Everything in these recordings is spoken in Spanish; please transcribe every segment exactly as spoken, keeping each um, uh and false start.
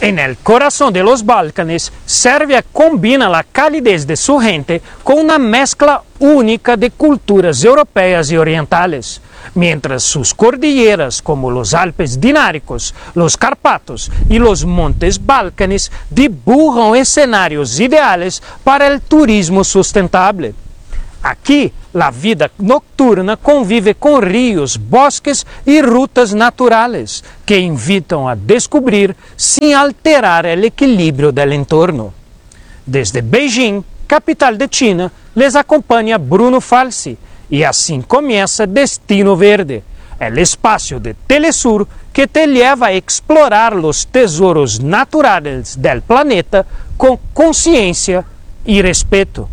En el corazón de los Balcanes, Serbia combina la calidez de su gente con una mezcla única de culturas europeas y orientales, mientras sus cordilleras como los Alpes Dináricos, los Carpatos y los Montes Balcanes dibujan escenarios ideales para el turismo sustentable. Aquí, la vida nocturna convive con ríos, bosques y rutas naturales que invitan a descubrir sin alterar el equilibrio del entorno. Desde Beijing, capital de China, les acompaña Bruno Falsi y así comienza Destino Verde, el espacio de Telesur que te lleva a explorar los tesoros naturales del planeta con conciencia y respeto.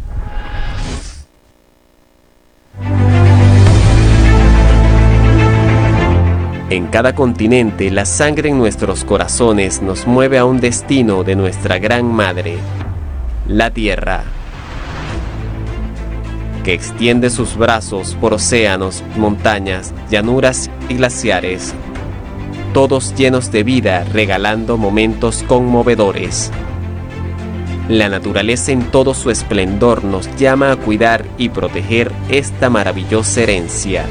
En cada continente, la sangre en nuestros corazones nos mueve a un destino de nuestra gran madre, la Tierra, que extiende sus brazos por océanos, montañas, llanuras y glaciares, todos llenos de vida, regalando momentos conmovedores. La naturaleza en todo su esplendor nos llama a cuidar y proteger esta maravillosa herencia.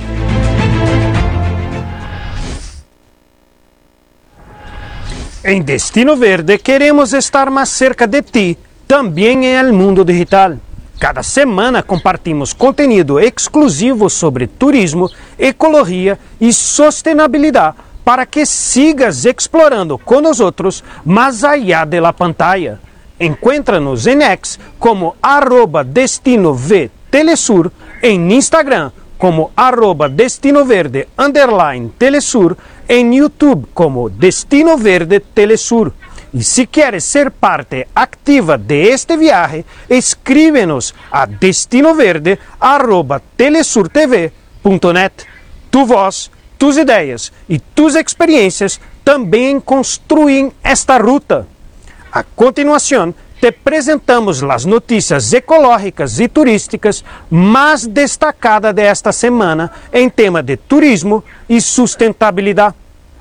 En Destino Verde queremos estar más cerca de ti, también en el mundo digital. Cada semana compartimos contenido exclusivo sobre turismo, ecología y sostenibilidad para que sigas explorando con nosotros más allá de la pantalla. Encuéntranos en X como arroba Destino V Telesur, en Instagram como arroba Destino Verde underline Telesur, en YouTube como Destino Verde Telesur. Y si quieres ser parte activa de este viaje, escríbenos a destinoverde arroba telesurtv punto net. Tu voz, tus ideas y tus experiencias también construyen esta ruta. A continuación, te presentamos las noticias ecológicas y turísticas más destacadas de esta semana en tema de turismo y sustentabilidad.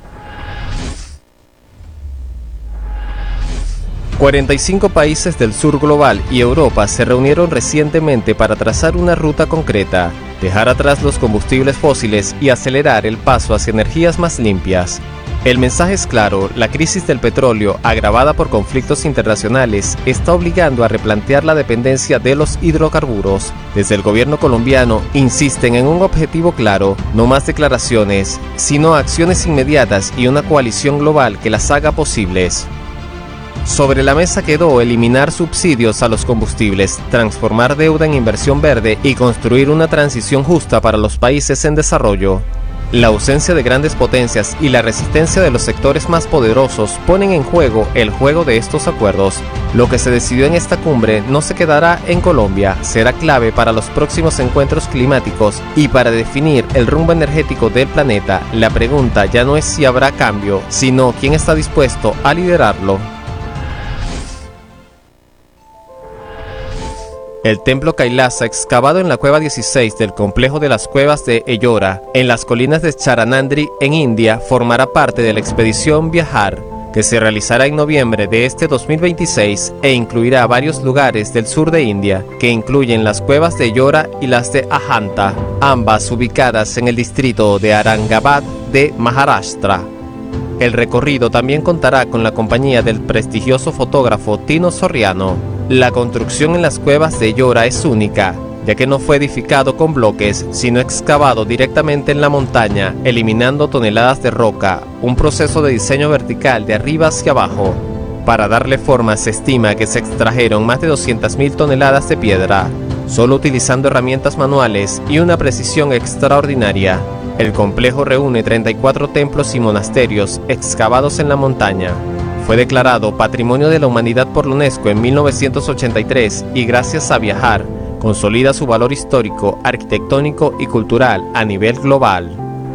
cuarenta y cinco países del sur global y Europa se reunieron recientemente para trazar una ruta concreta, dejar atrás los combustibles fósiles y acelerar el paso hacia energías más limpias. El mensaje es claro: la crisis del petróleo, agravada por conflictos internacionales, está obligando a replantear la dependencia de los hidrocarburos. Desde el gobierno colombiano insisten en un objetivo claro: no más declaraciones, sino acciones inmediatas y una coalición global que las haga posibles. Sobre la mesa quedó eliminar subsidios a los combustibles, transformar deuda en inversión verde y construir una transición justa para los países en desarrollo. La ausencia de grandes potencias y la resistencia de los sectores más poderosos ponen en juego el juego de estos acuerdos. Lo que se decidió en esta cumbre no se quedará en Colombia, será clave para los próximos encuentros climáticos y para definir el rumbo energético del planeta. La pregunta ya no es si habrá cambio, sino quién está dispuesto a liderarlo. El templo Kailasa, excavado en la cueva dieciséis del complejo de las cuevas de Ellora, en las colinas de Charanandri, en India, formará parte de la expedición Viajar, que se realizará en noviembre de este dos mil veintiséis e incluirá varios lugares del sur de India, que incluyen las cuevas de Ellora y las de Ajanta, ambas ubicadas en el distrito de Aurangabad de Maharashtra. El recorrido también contará con la compañía del prestigioso fotógrafo Tino Soriano. La construcción en las cuevas de Ellora es única, ya que no fue edificado con bloques, sino excavado directamente en la montaña, eliminando toneladas de roca, un proceso de diseño vertical de arriba hacia abajo. Para darle forma se estima que se extrajeron más de doscientas mil toneladas de piedra, solo utilizando herramientas manuales y una precisión extraordinaria. El complejo reúne treinta y cuatro templos y monasterios excavados en la montaña. Fue declarado Patrimonio de la Humanidad por la UNESCO en mil novecientos ochenta y tres y gracias a Viajar, consolida su valor histórico, arquitectónico y cultural a nivel global.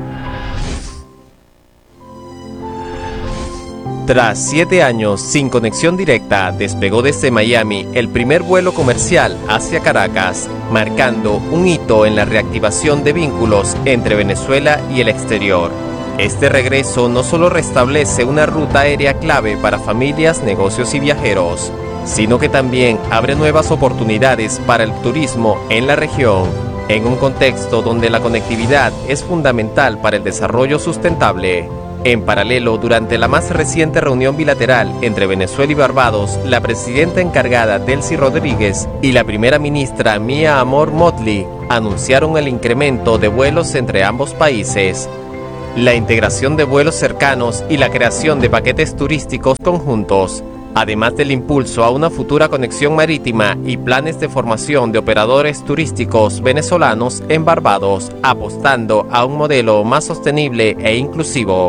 Tras siete años sin conexión directa, despegó desde Miami el primer vuelo comercial hacia Caracas, marcando un hito en la reactivación de vínculos entre Venezuela y el exterior. Este regreso no solo restablece una ruta aérea clave para familias, negocios y viajeros, sino que también abre nuevas oportunidades para el turismo en la región, en un contexto donde la conectividad es fundamental para el desarrollo sustentable. En paralelo, durante la más reciente reunión bilateral entre Venezuela y Barbados, la presidenta encargada Delcy Rodríguez y la primera ministra Mia Amor Motley anunciaron el incremento de vuelos entre ambos países, la integración de vuelos cercanos y la creación de paquetes turísticos conjuntos, además del impulso a una futura conexión marítima y planes de formación de operadores turísticos venezolanos en Barbados, apostando a un modelo más sostenible e inclusivo.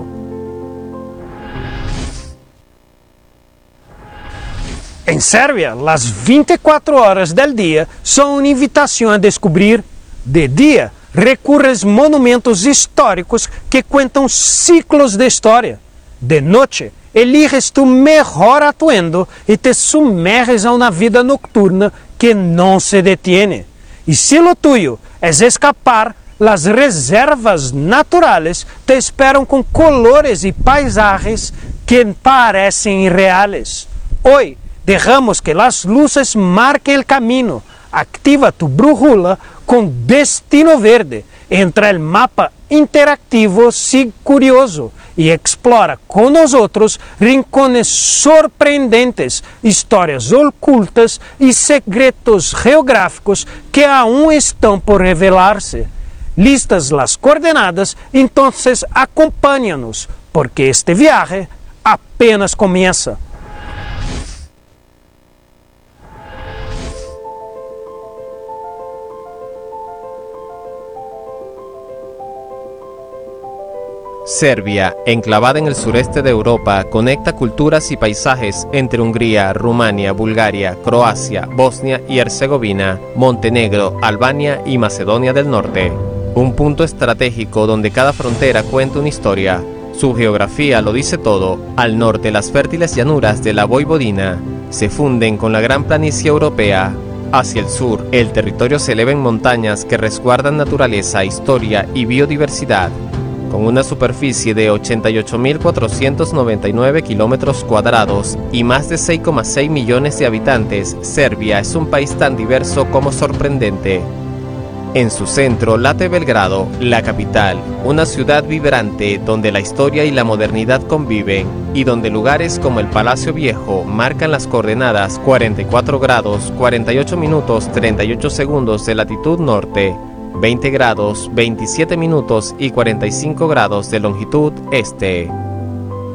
En Serbia, las veinticuatro horas del día son una invitación a descubrir. De día, recurres monumentos históricos que cuentan ciclos de historia. De noche, eliges tu mejor atuendo y te sumerges a una vida nocturna que no se detiene. Y si lo tuyo es escapar, las reservas naturales te esperan con colores y paisajes que parecen irreales. Hoy, dejamos que las luces marquen el camino. Activa tu brújula con Destino Verde. Entra el mapa interactivo Sig Curioso y explora con nosotros rincones sorprendentes, historias ocultas y secretos geográficos que aún están por revelarse. Listas las coordenadas, entonces acompáñanos, porque este viaje apenas comienza. Serbia, enclavada en el sureste de Europa, conecta culturas y paisajes entre Hungría, Rumania, Bulgaria, Croacia, Bosnia y Herzegovina, Montenegro, Albania y Macedonia del Norte. Un punto estratégico donde cada frontera cuenta una historia. Su geografía lo dice todo. Al norte, las fértiles llanuras de la Voivodina se funden con la gran planicie europea. Hacia el sur, el territorio se eleva en montañas que resguardan naturaleza, historia y biodiversidad. Con una superficie de ochenta y ocho mil cuatrocientos noventa y nueve kilómetros cuadrados y más de seis coma seis millones de habitantes, Serbia es un país tan diverso como sorprendente. En su centro late Belgrado, la capital, una ciudad vibrante donde la historia y la modernidad conviven y donde lugares como el Palacio Viejo marcan las coordenadas cuarenta y cuatro grados, cuarenta y ocho minutos, treinta y ocho segundos de latitud norte, veinte grados, veintisiete minutos y cuarenta y cinco grados de longitud este.